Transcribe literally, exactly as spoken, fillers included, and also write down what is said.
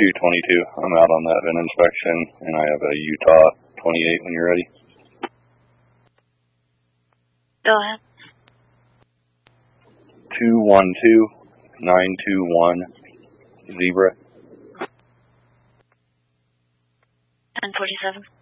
two twenty-two. I'm out on that V I N inspection, and I have a Utah twenty-eight when you're ready. Go ahead. two one two, nine two one, Zebra. ten forty-seven.